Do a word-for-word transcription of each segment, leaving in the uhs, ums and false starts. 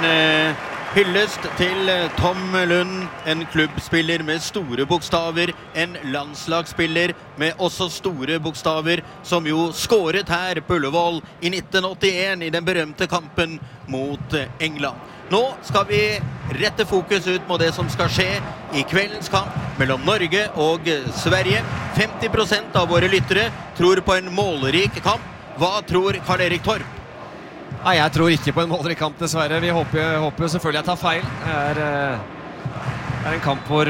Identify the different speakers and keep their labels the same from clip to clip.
Speaker 1: eh, hyllest til Tom Lund, en klubbspiller med store bokstaver, en landslagsspiller med også store bokstaver, som jo skåret her på Ullevål i nitten åttien i den berømte kampen mot England. Nå skal vi rette fokus ut mot det som skal skje i kveldens kamp mellom Norge og Sverige. femti prosent av våre lyttere tror på en målrik kamp. Hva tror Karl-Erik Torp?
Speaker 2: Nei, jeg tror ikke på en målrik kamp, dessverre. Vi håper, håper jo selvfølgelig jeg tar feil. Det er, det er en kamp hvor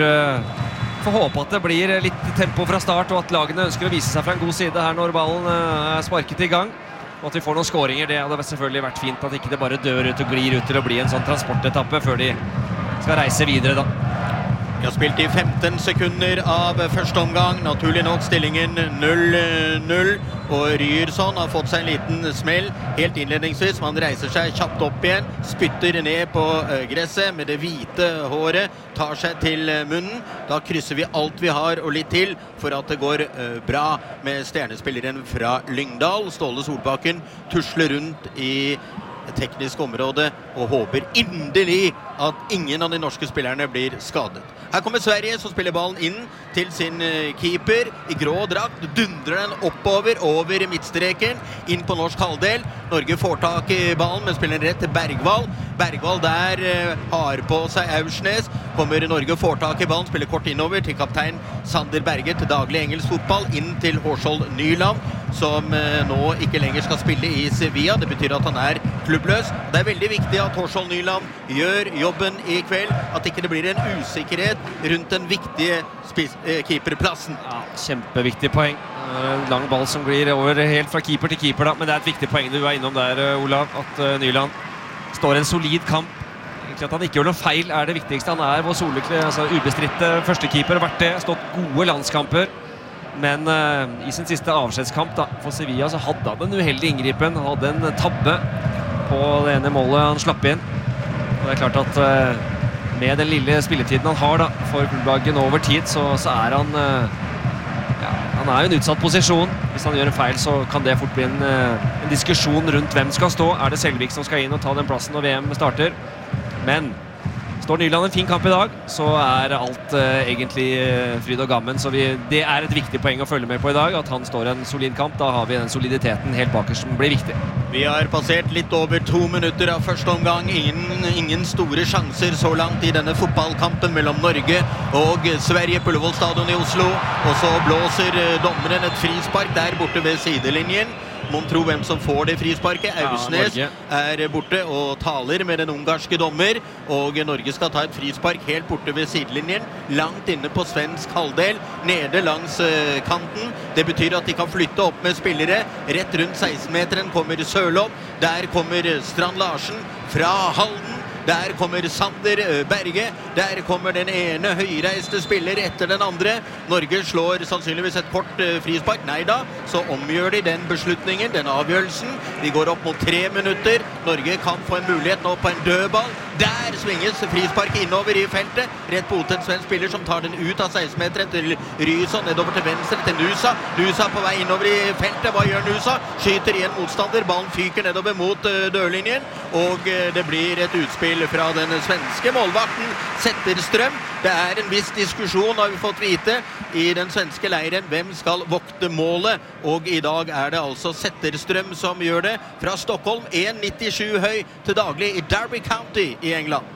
Speaker 2: får håpe at det blir litt tempo fra start, og at lagene ønsker å vise seg fra en god side her når ballen er sparket i gang. Og at vi får noen skåringer. Det hadde selvfølgelig vært fint at ikke det bare dør ut og glir ut til å bli en sånn transportetappe før de skal reise videre da.
Speaker 1: Vi har spilt i femten sekunder av første omgang, naturlig nok stillingen null null, og Ryerson har fått seg en liten smell helt innledningsvis. Man reiser seg kjapt opp igjen, spytter ned på gresset med det hvite håret, tar seg til munnen. Da krysser vi alt vi har og litt til for at det går bra med stjernespilleren fra Lyngdal. Ståle Solbakken tusler rundt i teknisk område og håper inderlig at ingen av de norske spillerne blir skadet. Her kommer Sverige, som spiller ballen inn til sin keeper i grå drakt, dundrer den oppover over midtstreken inn på norsk halvdel. Norge får tak i ballen, men spiller rett til Bergvall. Bergvall der har på seg Aursnes. Kommer Norge får tak i ballen, spiller kort innover til kaptein Sander Berge til daglig engelsk fotball, inn til Hårskjold Nyland, som nå ikke lenger skal spille i Sevilla. Det betyr at han er klubbløs. Det er veldig viktig at Hårskjold Nyland gjør jobben i kveld, at ikke det blir en usikkerhet rundt den viktige keeperplassen.
Speaker 2: Ja, kjempeviktig poeng. En lang ball som glir over helt fra keeper til keeper da, men det er et viktig poeng du er innom der, Olav, at Nyland står en solid kamp. Egentlig at han ikke gjør noe feil er det viktigste. Han er vår solekle, altså ubestritte førstekeeper, har vært det, stått gode landskamper. Men uh, i sin siste avskjedskamp da, for Sevilla så hadde han en uheldig inngripen. Han hadde en tabbe på det ene målet han slapp inn. Og det er klart at uh, med den lille spilletiden han har da, for klubblagen over tid, så, så er han uh, ja, han er jo en utsatt posisjon. Hvis han gjør en feil så kan det fort bli en, uh, en diskusjon rundt hvem skal stå. Er det Selvik som skal inn og ta den plassen når V M starter? Men står Nyland en fin kamp i dag, så er alt uh, egentlig uh, fryd og gammen. Så vi, det er et viktig poeng å følge med på i dag, at han står en solid kamp. Da har vi den soliditeten helt bakerst som blir viktig.
Speaker 1: Vi har passert litt over to minutter av første omgang. Ingen, ingen store sjanser så langt i denne fotballkampen mellom Norge og Sverige på Ullevål Stadion i Oslo. Og så blåser uh, dommeren et frispark der borte ved sidelinjen. Mon tro hvem som får det frisparket. Aursnes ja, er borte og taler med den ungarske dommer, og Norge skal ta et frispark helt borte ved sidelinjen, langt inne på svensk halvdel, nede langs uh, kanten. Det betyr at de kan flytte opp med spillere. Rett rundt seksten-meteren kommer Sørlopp, der kommer Strand Larsen fra Halden. Der kommer Sander Berge, der kommer den ene høyreiste spiller etter den andre. Norge slår sannsynligvis et kort frispark. Nei da, så omgjør de den beslutningen, den avgjørelsen. Vi går opp mot tre minutter. Norge kan få en mulighet nå på en dødball. Der svinges frispark innover i feltet. Rett på en svensk spiller som tar den ut av seksten-meteren til Ryerson, nedover til venstre til Nusa. Nusa på vei innover i feltet. Hva gjør Nusa? Skyter i en motstander. Ballen fyker nedover mot dørlinjen, og det blir et utspill fra den svenske målvakten Zetterstrøm. Det er en viss diskusjon, har vi fått vite, i den svenske leiren. Hvem skal vokte målet? Og i dag er det altså Zetterstrøm som gjør det. Fra Stockholm, en nittisju høy til daglig i Derby County i England.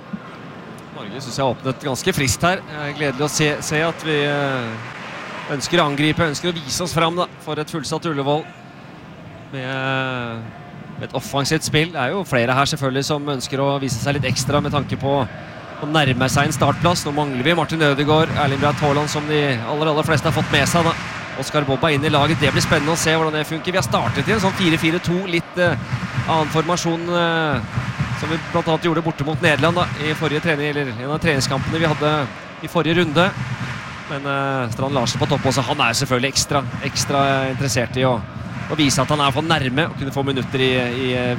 Speaker 2: Norge synes jeg har åpnet ganske frist her. Jeg er gledelig å se, se at vi ønsker å angripe, ønsker å vise oss frem da, for et fullsatt Ullevål. Med et offensivt spill. Det er jo flere her selvfølgelig som ønsker å vise seg litt ekstra med tanke på å nærme seg en startplass. Nå mangler vi Martin Ødegaard, Erling Braut Haaland, som de aller, aller fleste har fått med seg da. Oskar Bobba inn i laget. Det blir spennende å se hvordan det funker. Vi har startet i en sånn fire fire to, litt uh, annen formasjon uh, som vi blant annet gjorde borte mot Nederland da, i forrige trening, eller en av treningskampene vi hadde i forrige runde. Men uh, Strand Larsen på topp også, han er selvfølgelig ekstra, ekstra interessert i å og vise at han er for nærme og kunne få minutter i, i V M.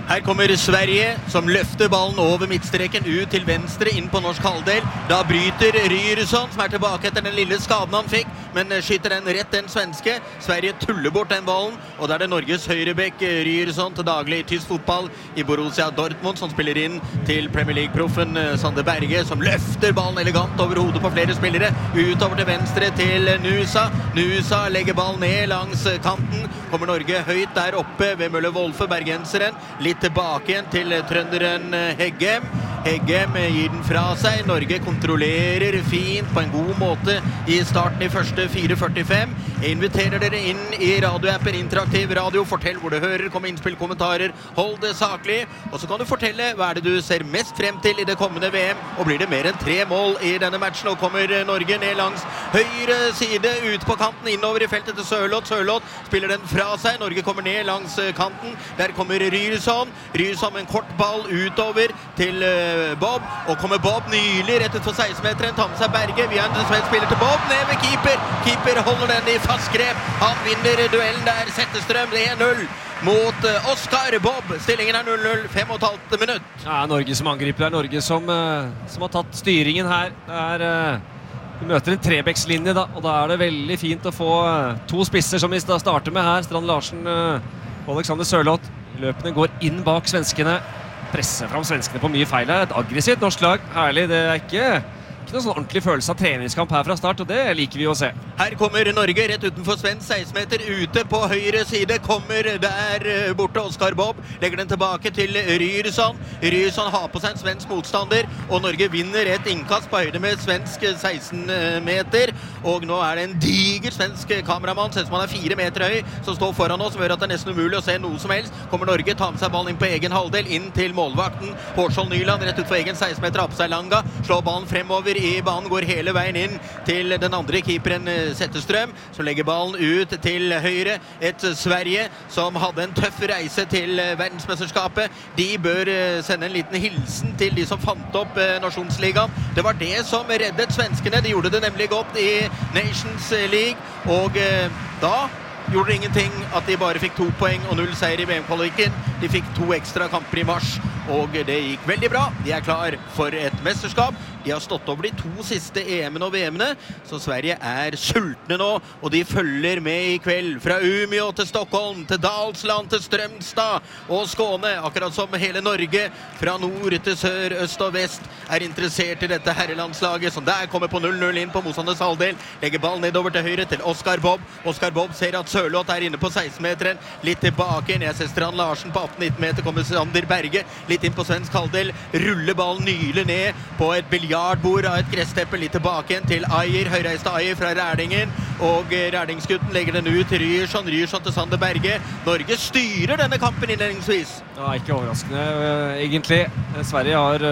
Speaker 1: Her kommer Sverige, som løfter ballen over midtstreken ut til venstre inn på norsk halvdel. Da bryter Ryerson, som er tilbake etter den lille skaden han fikk, men skyter den rett den svenske. Sverige tuller bort den ballen, og da er det Norges høyrebekk Ryerson til daglig i tysk fotball i Borussia Dortmund, som spiller inn til Premier League-proffen Sander Berge, som løfter ballen elegant over hodet på flere spillere, utover til venstre til Nusa. Nusa legger ballen ned langs kanten. Kommer Norge høyt der oppe ved Mølle Wolfe, bergenseren. Litt tilbake igjen til trønderen Heggem. Heggem gir den fra seg. Norge kontrollerer fint på en god måte i starten i første fire førtifem. Jeg inviterer dere inn i radioappen Interaktiv Radio. Fortell hvor du hører, kom innspill, kommentarer, hold det saklig. Og så kan du fortelle hva er det du ser mest frem til i det kommende V M. Og blir det mer enn tre mål i denne matchen, og kommer Norge ned langs høyre side, ut på kanten, innover i feltet til Sørloth. Sørloth spiller den fra seg. Norge kommer ned langs kanten. Der kommer Ryerson. Ryerson med en kort ball utover til Bob, og kommer Bob nylig rett ut for seksten-meteren, tar med seg Berge, vi har en svensk spiller til Bob, ned med keeper, keeper holder den i fast grep, han vinner duellen der, Zetterstrøm en null mot Oskar Bob, stillingen er null null, fem og et halvt minutt.
Speaker 2: Ja, Norge som angriper, det er Norge som, som har tatt styringen her, det er, vi møter en trebekslinje da, og da er det veldig fint å få to spisser som vi starter med her, Strand Larsen og Alexander Sørloth, løpene går inn bak svenskene, presser fram svenskene på mye feil. Et aggressivt norsk lag. Herlig, det er ikke, ikke noen sånn ordentlig følelse av treningskamp her fra start, og det liker vi å se.
Speaker 1: Her kommer Norge rett utenfor svensk, seksten meter ute på høyre side, kommer der borte Oskar Bob, legger den tilbake til Ryerson. Ryerson har på seg en svensk motstander, og Norge vinner et innkast på høyde med svensk seksten meter, og nå er det en diger svensk kameramann, selv om han er fire meter høy, som står foran oss, som gjør at det er nesten umulig å se noe som helst. Kommer Norge, tar med seg ballen inn på egen halvdel, inn til målvakten, Hårskjold Nyland, rett ut for egen seksten meter, har på seg Langa, slår ballen fremover i banen, går hele veien inn til den andre keeperen Zetterstrøm, som legger ballen ut til høyre. Et Sverige som hadde en tøff reise til verdensmesterskapet. De bør sende en liten hilsen til de som fant opp Nasjonsligaen. Det var det som reddet svenskene. De gjorde det nemlig godt i Nations League, og da gjorde det ingenting at de bare fikk to poeng og null seier i V M-kvaliken. De fikk to ekstra kamper i mars, og det gikk veldig bra. De er klar for et mesterskap. De har stått over de to siste E M-ene og V M-ene, så Sverige er sultne nå, og de følger med i kveld. Fra Umeå til Stockholm, til Dalsland, til Strømstad og Skåne, akkurat som hele Norge, fra nord til sør, øst og vest, er interessert i dette herrelandslaget, som der kommer på null null inn på motstanders halvdel, legger ballen nedover til høyre til Oskar Bob. Oskar Bob ser at Sørloth er inne på seksten-meteren, litt tilbake inn. Jeg ser Strand Larsen på atten nitten meter, kommer Sander Berge, litt inn på svensk halvdel, ruller ballen nylig ned på et biljardbord av et gressteppe, litt tilbake igjen til Ayer, høyreiste Ayer fra Rerdingen, og Rerdingsgutten legger den ut til Ryerson, Ryerson til Sander Berge. Norge styrer denne kampen innledningsvis.
Speaker 2: Ja, ikke overraskende, egentlig. Sverige har,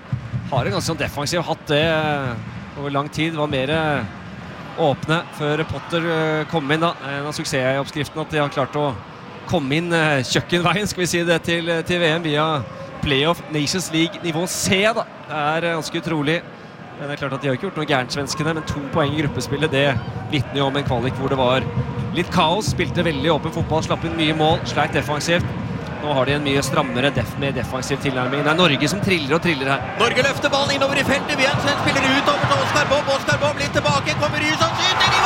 Speaker 2: har en ganske defensiv hatt det over lang tid, var mer åpne før Potter kom inn da. En av suksessoppskriften at de har klart å komme inn kjøkkenveien, skal vi si det, til, til V M via playoff Nations League nivå C da. Det er ganske utrolig. Men det er klart at de har ikke gjort noe gærent svenskene, men to poeng i gruppespillet, det vittner jo om en kvalik hvor det var litt kaos, spilte veldig åpen fotball, slapp inn mye mål, sleit defensivt. Nå har de en mye strammere, def med defensiv tilnærming. Det er Norge som triller og triller her.
Speaker 1: Norge løfter ballen innover i feltet, vi er en svensk spiller utover til Oskar Bob. Oskar Bob litt tilbake, kommer Ryerson, skyter i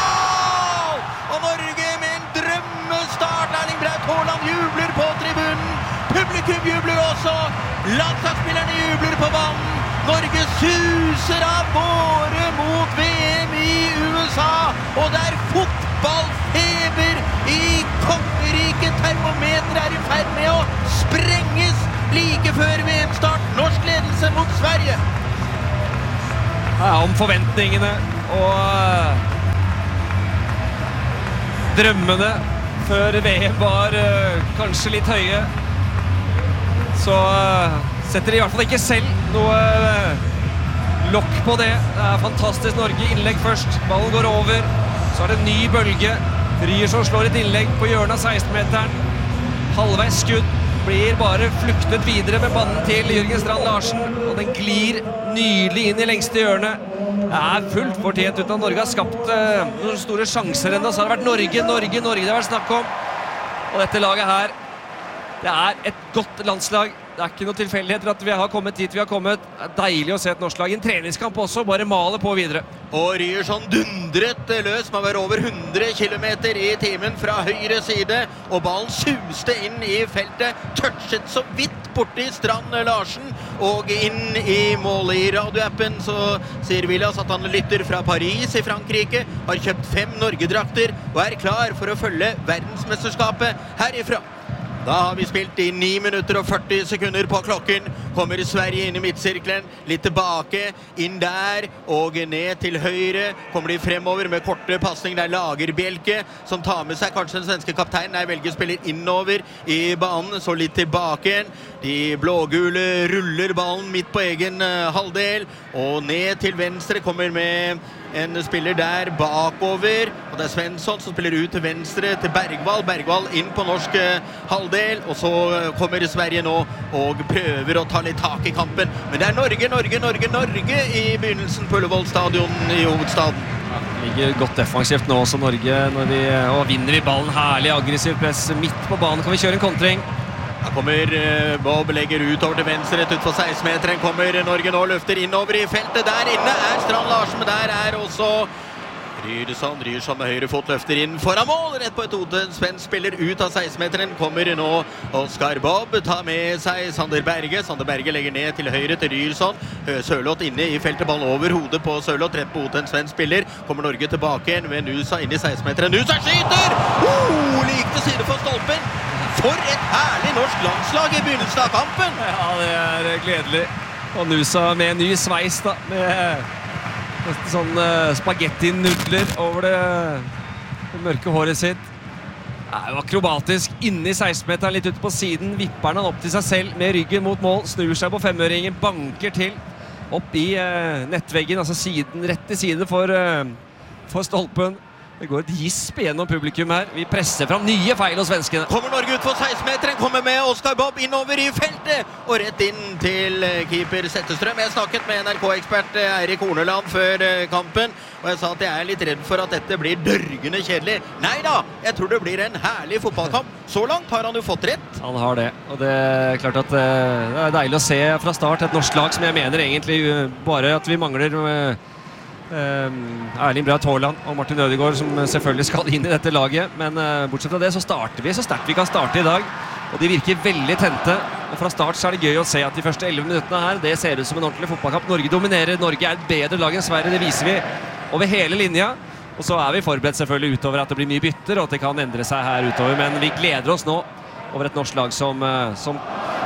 Speaker 1: mål! Og Norge med en drømmestart. Erling Braut Haaland jubler på tribunen. Publikum jubler også. Landslagsspillerne jubler på banen. Norge suser av gårde mot V M i U S A. Og det er fotballfeber i kongeriket. Termometer er i ferd med å sprenges like før V M-start. Norsk ledelse mot Sverige.
Speaker 2: Ja, om forventningene og drømmene før V M var uh, kanskje litt høye, så uh, setter de i hvert fall ikke selv noe uh, lokk på det. Det er fantastisk. Norge innlegg først, ballen går over, så er det en ny bølge. Ryerson slår et innlegg på hjørnet av seksten-meteren, halvveis skudd, blir bare fluktet videre med banen til Jørgen Strand Larsen, og den glir nydelig inn i lengste hjørnet. Det er fullt fortjent uten at Norge har skapt uh, noen store sjanser enda. Så har det vært Norge, Norge, Norge det har vært snakk om. Og dette laget her Det er et godt landslag. Det er ikke noe tilfeldigheter at vi har kommet dit vi har kommet. Det er deilig å se et norsk lag i en treningskamp også, bare male på videre.
Speaker 1: Og Ryerson dundret løs, man var over hundre kilometer i timen fra høyre side, og ballen suste inn i feltet, touchet så vidt borti Strand Larsen, og inn i mål. I radioappen så sier Villas at han lytter fra Paris i Frankrike, har kjøpt fem Norge-drakter, og er klar for å følge verdensmesterskapet herifra. Da har vi spilt i ni minutter og førti sekunder på klokken. Kommer Sverige inn i midtsirkelen, litt tilbake, inn der og ned til høyre. Kommer de fremover med korte passning. Det er Lagerbjelke som tar med seg kanskje den svenske kapteinen. Der velger spiller innover i banen, så litt tilbake igjen. De blågule ruller ballen midt på egen halvdel, og ned til venstre kommer med en spiller der bakover, og det er Svensson som spiller ut til venstre til Bergvall. Bergvall inn på norsk halvdel, og så kommer Sverige nå og prøver å ta litt tak i kampen. Men det er Norge, Norge, Norge, Norge i begynnelsen på Ullevål stadion i hovedstaden.
Speaker 2: Ja, det ligger godt defensivt nå også Norge, når vi, og vinner vi ballen herlig, aggressiv press midt på banen. Kan vi kjøre en kontring?
Speaker 1: Her kommer Bob, legger ut over til venstre, rett ut for seksten-meteren, kommer Norge nå, løfter innover i feltet. Der inne er Strand Larsen, men der er også Ryerson, Ryerson med høyre fot løfter inn foran mål, rett på et hode. Svensk spiller ut av seksten-meteren, kommer nå Oskar Bob, tar med seg Sander Berge. Sander Berge legger ned til høyre til Ryerson. Sørloth inne i feltet, ballen over hodet på Sørloth, rett på hodet en svensk spiller. Kommer Norge tilbake igjen ved Nusa inn i seksten-meteren. Nusa skyter! Oh, like til side for stolpen! For et herlig norsk landslag i begynnelsen av kampen!
Speaker 2: Ja, det er gledelig. Og Nusa med en ny sveis da, med nesten sånn uh, spagetti-nudler over det, det mørke håret sitt. Det er jo akrobatisk. Inne i seksten-meteren, litt ute på siden, vipper han opp til seg selv med ryggen mot mål, snur seg på femøringen, banker til opp i uh, nettveggen, altså siden, rett til side for, uh, for stolpen. Det går et gisp gjennom publikum her. Vi presser fram nye feil hos svenskene.
Speaker 1: Kommer Norge ut for seksten-meteren, kommer med Oskar Bob innover i feltet, og rett inn til keeper Zetterstrøm. Jeg snakket med N R K-ekspert Eirik Horneland før kampen, og jeg sa at jeg er litt redd for at dette blir dørgende kjedelig. Neida, jeg tror det blir en herlig fotballkamp. Så langt har han jo fått rett.
Speaker 2: Han har det, og det er klart at det er deilig å se fra start et norsk lag som jeg mener egentlig bare at vi mangler Uh, Erling Braut Haaland og Martin Ødegaard som selvfølgelig skal inn i dette laget, men uh, bortsett fra det så starter vi så sterkt vi kan starte i dag, og de virker veldig tente, og fra start så er det gøy å se at de første elleve minuttene her, det ser ut som en ordentlig fotballkamp. Norge dominerer, Norge er et bedre lag enn Sverige, det viser vi over hele linja, og så er vi forberedt selvfølgelig utover at det blir mye bytter, og at det kan endre seg her utover, men vi gleder oss nå over et norsk lag som, uh, som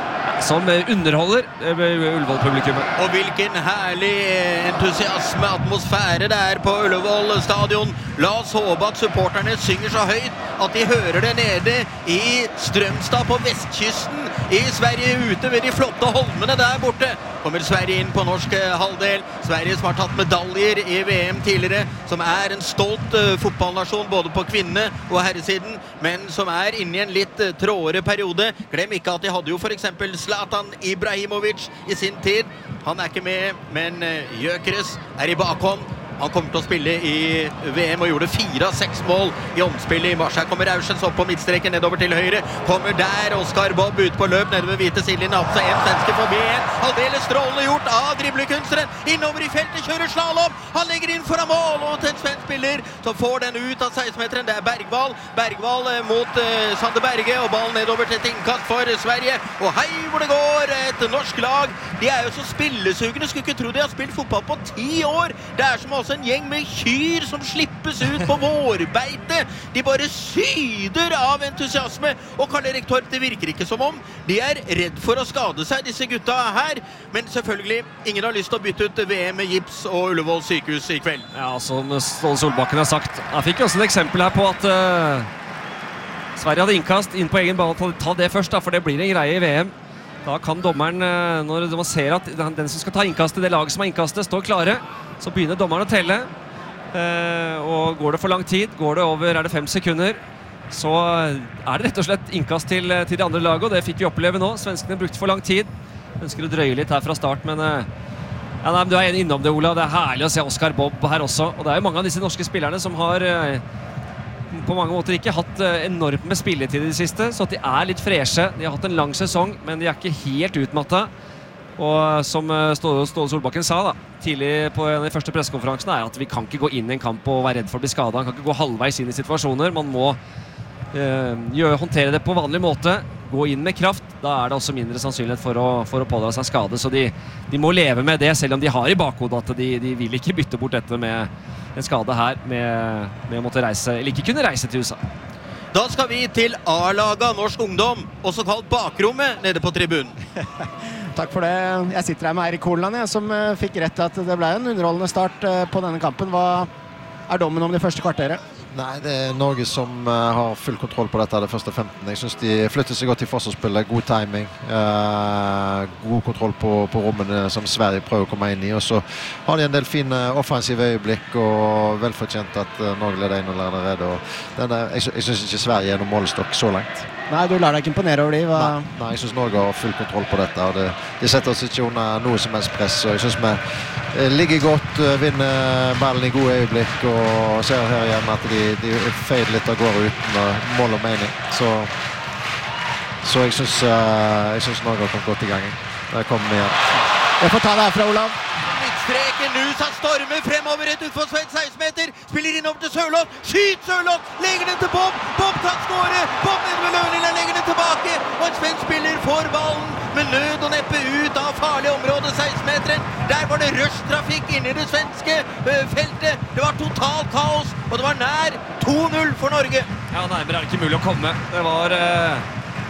Speaker 2: som underholder Ullevål-publikummet.
Speaker 1: Og hvilken herlig entusiasme, atmosfære det er på Ullevål stadion. La oss håpe at supporterne synger så høyt at de hører det nede i Strømstad på vestkysten i Sverige, ute ved de flotte holmene der borte. Kommer Sverige inn på norsk halvdel. Sverige som har tatt medaljer i V M tidligere, som er en stolt uh, fotballnasjon både på kvinne- og herresiden, men som er inne i en litt uh, trådere periode. Glem ikke at de hadde jo for eksempel Zlatan Ibrahimovic i sin tid. Han er ikke med, men uh, Gyökeres er i bakhånd. Han kommer til å spille i V M og gjorde fire av seks mål i omspillet i mars. Her kommer Aursens opp på midtstreken, nedover til høyre. Kommer der Oskar Bob ut på løp nedover hvite sidelinjen. Altså en svenske forbi en. Aldeles strålende gjort av driblekunstneren. Innover i feltet, kjører slalom. Han legger inn foran mål, og til en svensk spiller så får den ut av seksten-meteren. Det er Bergvall. Bergvall mot uh, Sander Berge, og ballen nedover til et innkast for Sverige. Og hei hvor det går, et norsk lag. De er jo så spillesugne, skulle ikke tro de har spilt fotball på ti år. Det er som også en gjeng med kyr som slippes ut på vårbeite. De bare syder av entusiasme, og Karl-Erik Torp, det virker ikke som om de er redd for å skade seg, disse gutta her. Men selvfølgelig, ingen har lyst til å bytte ut V M med gips og Ullevål sykehus i kveld.
Speaker 2: Ja, som Ståle Solbakken har sagt. Jeg fikk også et eksempel her på at uh, Sverige hadde innkast inn på egen bane. Ta, ta det først da, for det blir en greie i V M. Da kan dommeren, når man ser at den som skal ta innkastet, det laget som har innkastet, står klare, så begynner dommeren å telle. Og går det for lang tid, går det over, er det fem sekunder, så er det rett og slett innkast til, til det andre laget, og det fikk vi oppleve nå. Svenskene brukte for lang tid. Ønsker å drøye litt her fra start, men, ja, nei, men du er innom det, Ola. Det er herlig å se Oskar Bob her også. Og det er jo mange av disse norske spillerne som har på mange måter ikke hatt enormt med spilletid i det siste, så at de er litt freshe. De har hatt en lang sesong, men de er ikke helt utmattet. Og som Ståle Solbakken sa da, tidlig på en av de første pressekonferansene, er at vi kan ikke gå inn i en kamp og være redd for å bli skadet. Han kan ikke gå halvveis inn i situasjoner. Man må eh, gjøre, håndtere det på vanlig måte, gå inn med kraft. Da er det også mindre sannsynlighet for å, for å pådra seg skade. Så de, de må leve med det, selv om de har i bakhodet at de, de vil ikke bytte bort dette med en skade her, med, med å måtte reise, eller ikke kunne reise til U S A.
Speaker 1: Da skal vi til A-laget Norsk Ungdom, også kalt bakrommet, nede på tribunen.
Speaker 3: Takk for det. Jeg sitter her med Eirik Holand, jeg, som uh, fikk rett til at det ble en underholdende start uh, på denne kampen. Hva er dommen om det første kvarteret?
Speaker 4: Nei, det er Norge som uh, har full kontroll på dette det første femten. Jeg synes de flytter seg godt i forsvarsspillet, god timing, uh, god kontroll på, på rommene som Sverige prøver å komme inn i. Og så har de en del fine offensive øyeblikk, og velfortjent at uh, Norge leder inn og leder allerede. Og denne, jeg, jeg synes ikke Sverige er noen målestokk så langt.
Speaker 3: Nei, du lar deg ikke imponere over de? Hva?
Speaker 4: Nei, nei, jeg synes Norge har full kontroll på dette, og det, det setter oss ikke under noe som helst press. Og jeg synes vi eh, ligger godt, vinner ballen i gode øyeblikk, og ser her igjen at de, de feider litt og går uten mål og mening. Så, så jeg synes, uh, jeg synes Norge har kommet godt i gang. Der kommer vi igjen.
Speaker 3: Jeg får ta det herfra, Olav.
Speaker 1: Midtstreken, Nusa stormer fremover rett utfor seksten meter, spiller innover til Sørloth, skyt Sørloth, legger den til Bob, Bob kan skåre, Bob nede ved Løvlilla, legger den tilbake, og en svensk spiller får ballen med nød og neppe ut av farlig område, seksten meteren. Der var det rushtrafikk inne i det svenske uh, feltet, det var totalt kaos, og det var nær to null for Norge.
Speaker 2: Ja, nærmere er det ikke mulig å komme. Det var uh,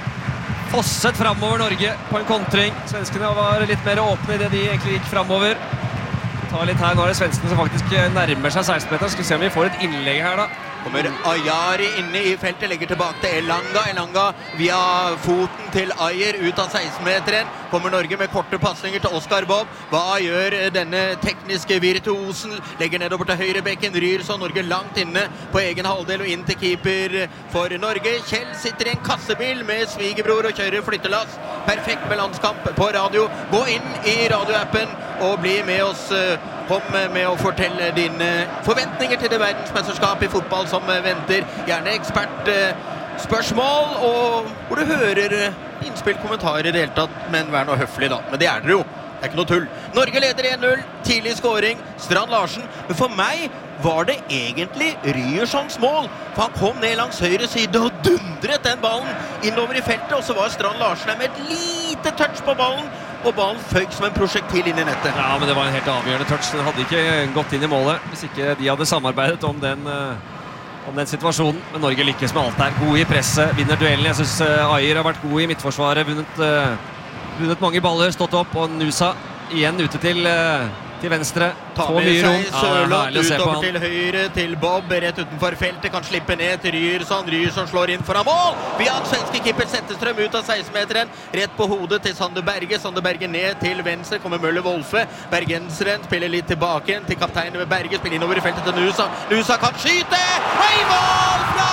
Speaker 2: fosset fremover Norge på en kontring. Svenskene var litt mer åpne i det de egentlig gikk fremover. Ta litt her, nå er det svenskene som faktisk nærmer seg seksten meter. Skal vi se om vi får et innlegg her da.
Speaker 1: Kommer Ayari inne i feltet, legger tilbake til Elanga. Elanga via foten til Ayer ut av seksten meteren. Kommer Norge med korte passninger til Oscar Bob. Hva gjør denne tekniske virtuosen? Legger nedover til høyrebekken, ryr så Norge langt inne på egen halvdel og inn til keeper for Norge. Kjell sitter i en kassebil med svigerbror og kjører flyttelass. Perfekt med landskamp på radio. Gå inn i radioappen og bli med oss. Kom med å fortelle dine forventninger til det verdensmesterskapet i fotball som venter. Gjerne ekspertspørsmål, og hvor du hører innspill, kommentarer i det hele tatt, men vær nå høflig da. Men det er dere jo. Det er ikke noe tull. Norge leder en null, tidlig scoring, Strand Larsen. Men for meg var det egentlig Ryerssons mål. For han kom ned langs høyre side og dundret den ballen innover i feltet, og så var Strand Larsen her med et lite touch på ballen, og ballen føk som en prosjektil inn i nettet.
Speaker 2: Ja, men det var en helt avgjørende touch. Den hadde ikke gått inn i målet hvis ikke de hadde samarbeidet om den, om den situasjonen. Men Norge lykkes med alt der. God i presset, vinner duellen. Jeg synes Ayer har vært god i midtforsvaret, vunnet, vunnet mange baller, stått opp, og Nusa igjen ute til, til venstre.
Speaker 1: Ta med seg Sørloth, utover til høyre, til Bob, rett utenfor feltet, kan slippe ned til Ryerson, Ryerson slår inn foran mål, via den svenske keeper Zetterstrøm ut av seksten meteren, rett på hodet til Sander Berge, Sander Berge ned til venstre, kommer Møller Wolfe, Bergenseren spiller litt tilbake til kapteinen ved Berge, spiller innover i feltet til Nusa, Nusa kan skyte, hei mål fra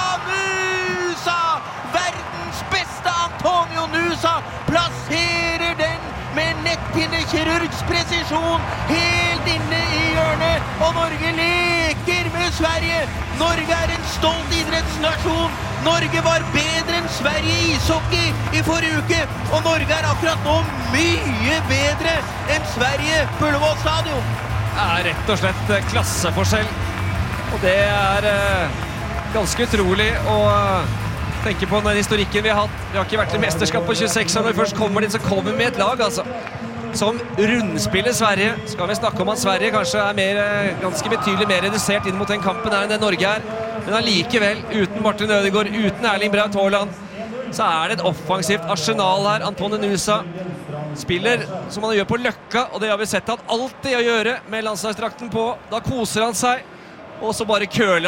Speaker 1: Nusa, verdens beste Antonio Nusa, plasserer den med netthinnekirurgs presisjon helt inne i hjørnet, og Norge leker med Sverige. Norge er en stolt idrettsnasjon. Norge var bedre enn Sverige i ishockey i forrige uke, og Norge er akkurat nå mye bedre enn Sverige på Ullevål stadion.
Speaker 2: Det er rett og slett klasseforskjell, og det er uh, ganske utrolig å uh, tenke på den historikken vi har hatt. Vi har ikke vært i mesterskap på tjueseks år. Når vi først kommer dit, så kommer vi med et lag, altså. Som rundspiller Sverige. Skal vi snakke om at Sverige kanskje er mer, ganske betydelig mer redusert inn mot den kampen her enn det Norge er. Men allikevel, uten Martin Ødegaard, uten Erling Braut Haaland, så er det et offensivt arsenal her. Antonio Nusa spiller som han gjør på Løkka, og det har vi sett han alltid å gjøre med landslagsdrakten på. Da koser han seg, og så bare køler